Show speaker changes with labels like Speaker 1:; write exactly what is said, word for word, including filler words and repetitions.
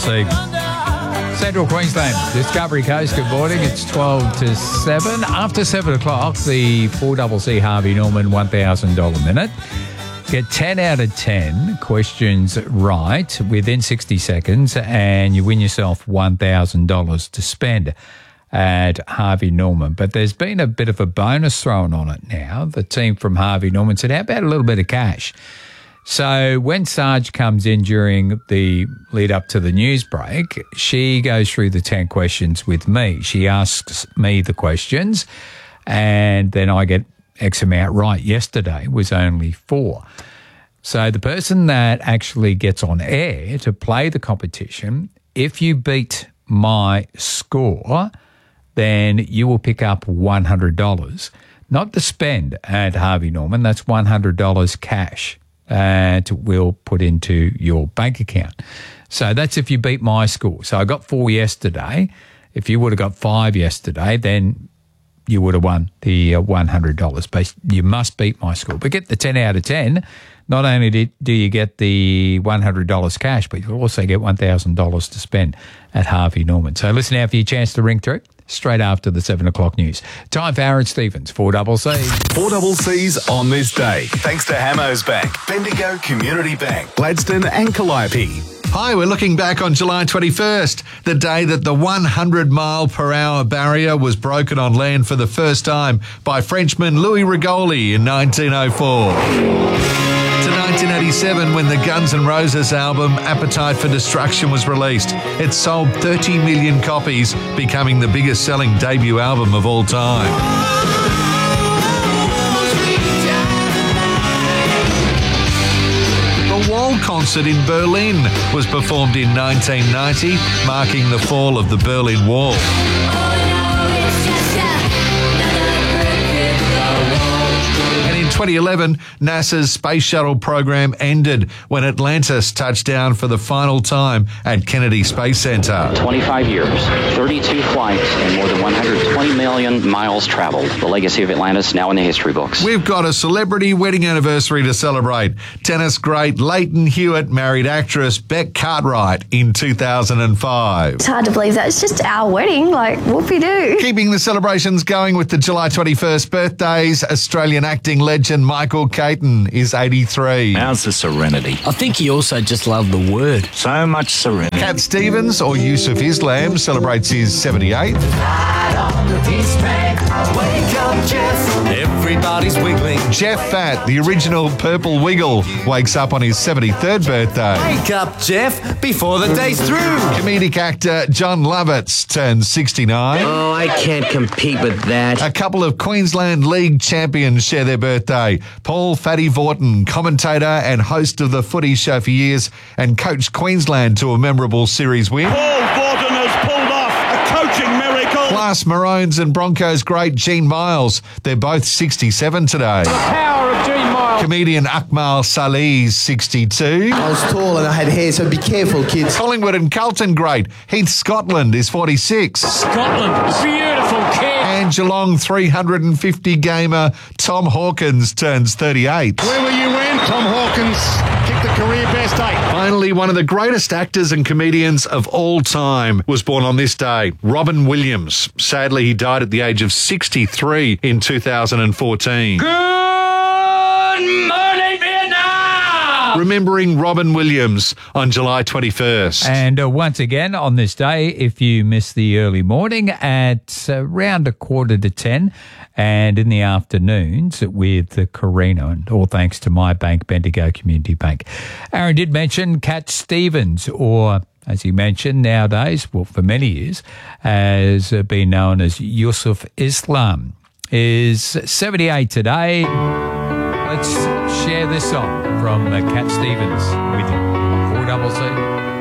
Speaker 1: C. Central Queensland, Discovery Coast, good morning. It's twelve to seven. After seven o'clock, the four C C Harvey Norman one thousand dollars minute. Get ten out of ten questions right within sixty seconds and you win yourself one thousand dollars to spend at Harvey Norman. But there's been a bit of a bonus thrown on it now. The team from Harvey Norman said, how about a little bit of cash? So when Sarge comes in during the lead up to the news break, she goes through the ten questions with me. She asks me the questions and then I get X amount right. Yesterday was only four. So the person that actually gets on air to play the competition, if you beat my score, then you will pick up one hundred dollars. Not to spend at Harvey Norman, that's one hundred dollars cash. And we'll put into your bank account. So that's if you beat my score. So I got four yesterday. If you would have got five yesterday, then you would have won the uh, one hundred dollars. But you must beat my score. But get the ten out of ten. Not only do, do you get the one hundred dollars cash, but you'll also get one thousand dollars to spend at Harvey Norman. So listen out for your chance to ring through straight after the seven o'clock news. Time for Aaron Stevens, four C C.
Speaker 2: four C C's on this day. Thanks to Hamos Bank, Bendigo Community Bank, Gladstone and Calliope.
Speaker 3: Hi, we're looking back on July twenty-first, the day that the one hundred mile per hour barrier was broken on land for the first time by Frenchman Louis Rigoli in nineteen oh four. To nineteen eighty-seven, when the Guns N' Roses album Appetite for Destruction was released. It sold thirty million copies, becoming the biggest selling debut album of all time. The Wall concert in Berlin was performed in nineteen ninety, marking the fall of the Berlin Wall. twenty eleven, NASA's space shuttle program ended when Atlantis touched down for the final time at Kennedy Space Center.
Speaker 4: twenty-five years, thirty-two flights, and more than one hundred twenty million miles traveled. The legacy of Atlantis now in the history books.
Speaker 3: We've got a celebrity wedding anniversary to celebrate. Tennis great Leighton Hewitt married actress Beck Cartwright in two thousand five.
Speaker 5: It's hard to believe that it's just our wedding, like whoopie-doo.
Speaker 3: Keeping the celebrations going with the July twenty-first birthdays, Australian acting legend Michael Caton is eighty-three.
Speaker 6: How's the serenity?
Speaker 7: I think he also just loved the word.
Speaker 6: So much serenity.
Speaker 3: Cat Stevens, or Yusuf Islam, celebrates his seventy-eighth.
Speaker 6: Everybody's wiggling.
Speaker 3: Jeff Fat, the original Purple Wiggle, wakes up on his seventy-third birthday.
Speaker 6: Wake up, Jeff, before the day's through.
Speaker 3: Comedic actor John Lovitz turns sixty-nine.
Speaker 7: Oh, I can't compete with that.
Speaker 3: A couple of Queensland League champions share their birthday. Paul Fatty Vorton, commentator and host of the Footy Show for years, and coached Queensland to a memorable series win.
Speaker 8: Paul Vorton has pulled off a coaching miracle.
Speaker 3: Plus Maroons and Broncos great Gene Miles. They're both sixty-seven today.
Speaker 8: The power of Gene Miles.
Speaker 3: Comedian Akmal Salih's sixty-two.
Speaker 9: I was tall and I had hair, so be careful, kids.
Speaker 3: Collingwood and Carlton great Heath Scotland is forty-six.
Speaker 8: Scotland, beautiful kid.
Speaker 3: And Geelong three hundred fifty gamer Tom Hawkins turns thirty-eight.
Speaker 8: Where will you win? Tom Hawkins kicked the career best eight.
Speaker 3: Finally, one of the greatest actors and comedians of all time was born on this day, Robin Williams. Sadly, he died at the age of sixty-three in two thousand fourteen.
Speaker 8: Good morning, Vietnam!
Speaker 3: Remembering Robin Williams on July twenty-first.
Speaker 1: And uh, once again, on this day, if you miss the early morning at around a quarter to ten and in the afternoons with the Carino, and all thanks to my bank, Bendigo Community Bank. Aaron did mention Cat Stevens, or as he mentioned nowadays, well, for many years, has been known as Yusuf Islam, is seventy-eight today. Let's share this song from uh, Cat Stevens with you on four C C.